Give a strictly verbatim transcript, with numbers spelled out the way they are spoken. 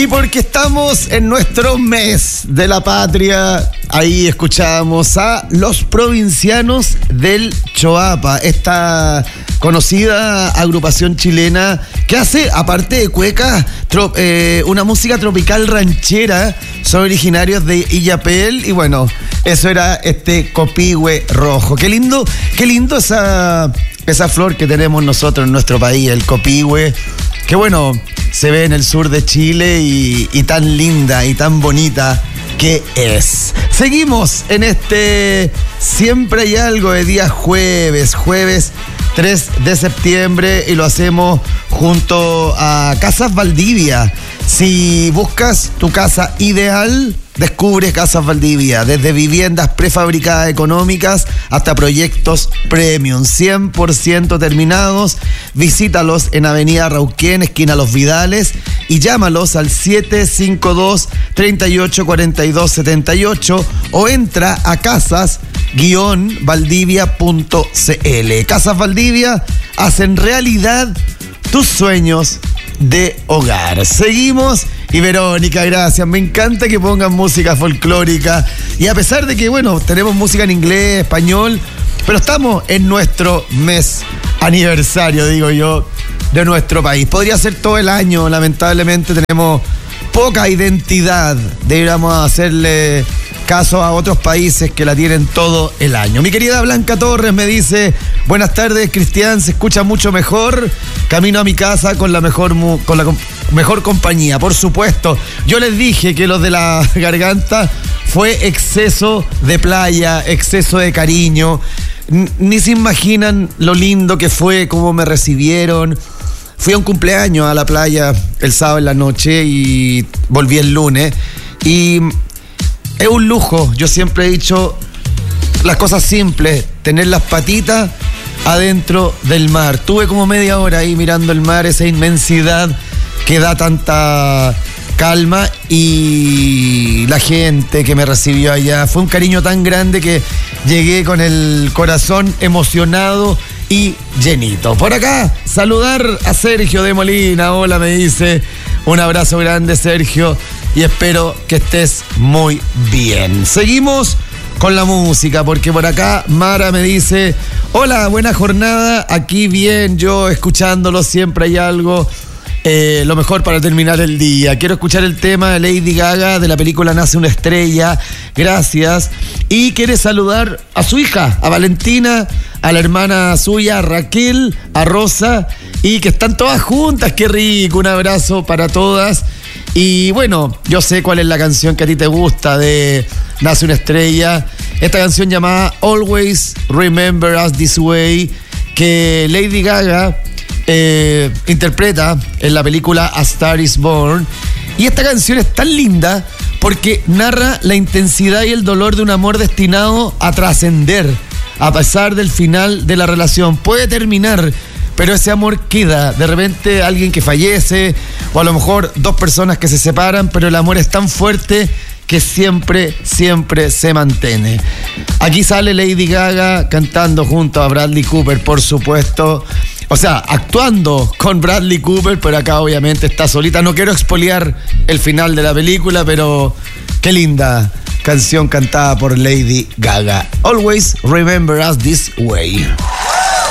Y porque estamos en nuestro mes de la patria, ahí escuchamos a los provincianos del Choapa, esta conocida agrupación chilena que hace, aparte de cueca, tro- eh, una música tropical ranchera. Son originarios de Illapel y bueno, eso era este copihue rojo. Qué lindo, qué lindo esa, esa flor que tenemos nosotros en nuestro país, el copihue. Que bueno, se ve en el sur de Chile y, y tan linda y tan bonita que es. Seguimos en este Siempre hay algo de día jueves, jueves tres de septiembre, y lo hacemos junto a Casas Valdivia. Si buscas tu casa ideal, descubre Casas Valdivia, desde viviendas prefabricadas económicas hasta proyectos premium, cien por ciento terminados. Visítalos en Avenida Rauquén, esquina Los Vidales, y llámalos al siete cinco dos, tres ocho cuatro dos siete ocho o entra a casas guión valdivia punto c l. Casas Valdivia hacen realidad tus sueños de hogar. Seguimos, y Verónica, gracias. Me encanta que pongan música folclórica. Y a pesar de que, bueno, tenemos música en inglés, español, pero estamos en nuestro mes aniversario, digo yo, de nuestro país. Podría ser todo el año, lamentablemente tenemos poca identidad. Deberíamos hacerle caso a otros países que la tienen todo el año. Mi querida Blanca Torres me dice: buenas tardes, Cristian, se escucha mucho mejor. Camino a mi casa con la mejor con la mejor compañía, por supuesto. Yo les dije que los de la garganta fue exceso de playa, exceso de cariño. Ni se imaginan lo lindo que fue, cómo me recibieron. Fui a un cumpleaños a la playa el sábado en la noche y volví el lunes. Y es un lujo. Yo siempre he dicho las cosas simples, tener las patitas adentro del mar. Tuve como media hora ahí mirando el mar, esa inmensidad que da tanta calma, y la gente que me recibió allá, fue un cariño tan grande que llegué con el corazón emocionado y llenito. Por acá, saludar a Sergio de Molina. Hola, me dice. Un abrazo grande, Sergio, y espero que estés muy bien. Seguimos con la música, porque por acá Mara me dice: hola, buena jornada, aquí bien, yo escuchándolo, siempre hay algo, eh, lo mejor para terminar el día. Quiero escuchar el tema de Lady Gaga de la película Nace una estrella, gracias. Y quiere saludar a su hija, a Valentina, a la hermana suya, a Raquel, a Rosa, y que están todas juntas, qué rico, un abrazo para todas. Y bueno, yo sé cuál es la canción que a ti te gusta de Nace una estrella, esta canción llamada Always Remember Us This Way, que Lady Gaga eh, interpreta en la película A Star Is Born. Y esta canción es tan linda porque narra la intensidad y el dolor de un amor destinado a trascender a pesar del final de la relación. Puede terminar, pero ese amor queda. De repente alguien que fallece, o a lo mejor dos personas que se separan, pero el amor es tan fuerte que siempre, siempre se mantiene. Aquí sale Lady Gaga cantando junto a Bradley Cooper, por supuesto. O sea, actuando con Bradley Cooper, pero acá obviamente está solita. No quiero expoliar el final de la película, pero qué linda canción cantada por Lady Gaga. Always Remember Us This Way.